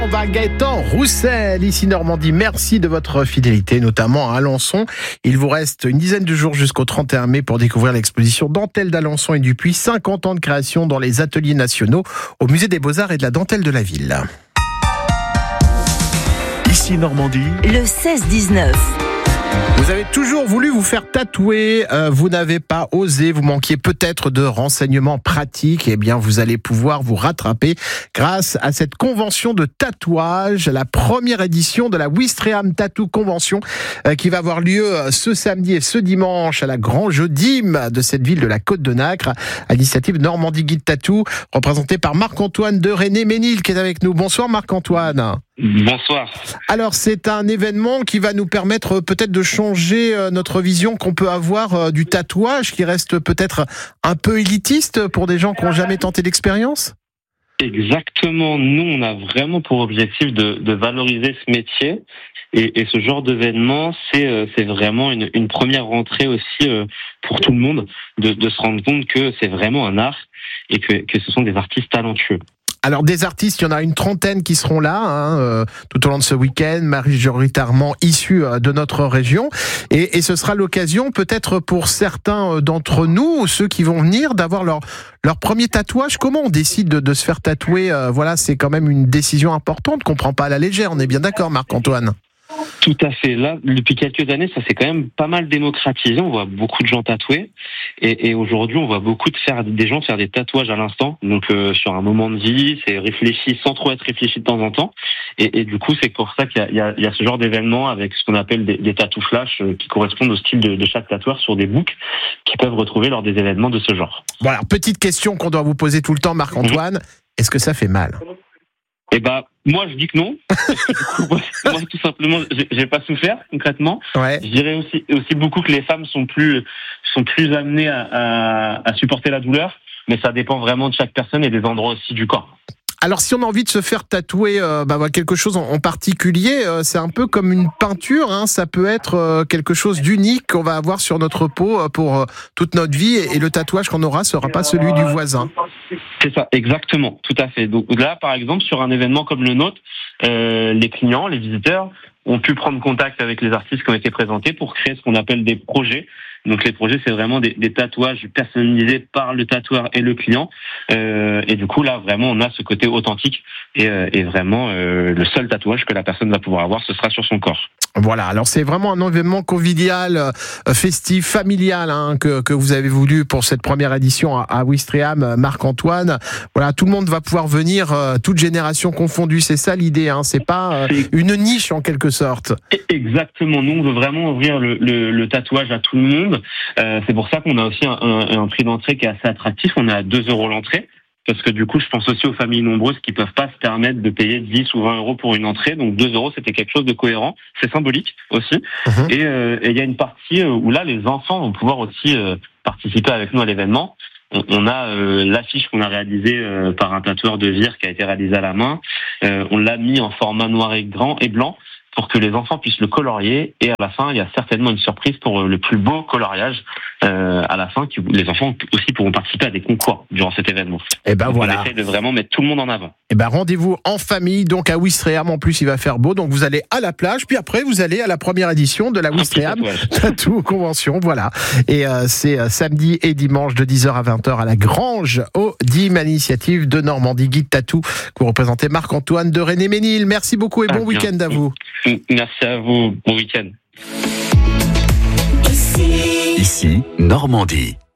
On va Gaëtan Roussel, ici Normandie. Merci de votre fidélité, notamment à Alençon. Il vous reste une dizaine de jours jusqu'au 31 mai pour découvrir l'exposition Dentelle d'Alençon et du Puy. 50 ans de création dans les ateliers nationaux au Musée des Beaux-Arts et de la Dentelle de la ville. Ici Normandie, le 16-19. Vous avez toujours voulu vous faire tatouer, vous n'avez pas osé, vous manquiez peut-être de renseignements pratiques, eh bien vous allez pouvoir vous rattraper grâce à cette convention de tatouage, la première édition de la Ouistreham Tattoo Convention qui va avoir lieu ce samedi et ce dimanche à la Grange d'Îmes de cette ville de la Côte de Nacre, à l'initiative Normandie Guide Tattoo, représenté par Marc-Antoine de René-Ménil qui est avec nous. Bonsoir Marc-Antoine. Bonsoir. Alors c'est un événement qui va nous permettre peut-être de changer notre vision qu'on peut avoir du tatouage qui reste peut-être un peu élitiste pour des gens qui n'ont jamais tenté l'expérience. Exactement, nous on a vraiment pour objectif de valoriser ce métier et ce genre d'événement c'est vraiment une première rentrée aussi pour tout le monde de se rendre compte que c'est vraiment un art et que ce sont des artistes talentueux. Alors des artistes, il y en a une trentaine qui seront là tout au long de ce week-end, majoritairement issus de notre région. Et ce sera l'occasion peut-être pour certains d'entre nous, ceux qui vont venir, d'avoir leur premier tatouage. Comment on décide de se faire tatouer ? Voilà, c'est quand même une décision importante qu'on prend pas à la légère. On est bien d'accord, Marc-Antoine ? Tout à fait. Là, depuis quelques années, ça s'est quand même pas mal démocratisé. On voit beaucoup de gens tatouer. Et aujourd'hui, on voit beaucoup des gens faire des tatouages à l'instant. Donc, sur un moment de vie, c'est réfléchi sans trop être réfléchi de temps en temps. Et du coup, c'est pour ça qu'il y a ce genre d'événement avec ce qu'on appelle des tatous flash qui correspondent au style de chaque tatoueur sur des books qu'ils peuvent retrouver lors des événements de ce genre. Voilà, petite question qu'on doit vous poser tout le temps, Marc-Antoine. Est-ce que ça fait mal ? Eh ben, moi, je dis que non. Parce que du coup, moi, tout simplement, j'ai pas souffert, concrètement. Ouais. Je dirais aussi beaucoup que les femmes sont plus amenées à supporter la douleur. Mais ça dépend vraiment de chaque personne et des endroits aussi du corps. Alors, si on a envie de se faire tatouer quelque chose en particulier, c'est un peu comme une peinture. Ça peut être quelque chose d'unique qu'on va avoir sur notre peau pour toute notre vie. Et le tatouage qu'on aura sera pas celui du voisin. C'est ça, exactement, tout à fait. Donc là, par exemple, sur un événement comme le nôtre, les clients, les visiteurs ont pu prendre contact avec les artistes qui ont été présentés pour créer ce qu'on appelle des projets. Donc les projets, c'est vraiment des tatouages personnalisés par le tatoueur et le client. Et du coup, là, vraiment, on a ce côté authentique et vraiment le seul tatouage que la personne va pouvoir avoir, ce sera sur son corps. Voilà, alors c'est vraiment un événement convivial, festif, familial que vous avez voulu pour cette première édition à Ouistreham, Marc-Antoine. Voilà, tout le monde va pouvoir venir, toute génération confondue, c'est ça l'idée, c'est pas une niche en quelque sorte. Exactement, nous on veut vraiment ouvrir le tatouage à tout le monde. C'est pour ça qu'on a aussi un prix d'entrée qui est assez attractif, on est à 2 € l'entrée. Parce que du coup, je pense aussi aux familles nombreuses qui peuvent pas se permettre de payer 10 ou 20 € pour une entrée. Donc 2 €, c'était quelque chose de cohérent. C'est symbolique aussi. Et il y a une partie où là, les enfants vont pouvoir aussi participer avec nous à l'événement. On a l'affiche qu'on a réalisée par un tatoueur de Vire qui a été réalisé à la main. On l'a mis en format noir et blanc pour que les enfants puissent le colorier. Et à la fin, il y a certainement une surprise pour le plus beau coloriage à la fin. Les enfants aussi pourront participer à des concours durant cet événement. Et ben donc voilà. On essaie de vraiment mettre tout le monde en avant. Et ben rendez-vous en famille, donc à Ouistreham. En plus, il va faire beau. Donc vous allez à la plage, puis après vous allez à la première édition de la Ouistreham Tattoo Convention. Voilà. Et c'est samedi et dimanche de 10h à 20h à la Grange aux Dîmes, à l'initiative de Normandie Guide Tattoo, que vous représentez Marc-Antoine de René-Ménil. Merci beaucoup et bon week-end à vous. Merci à vous. Bon week-end. ici Normandie.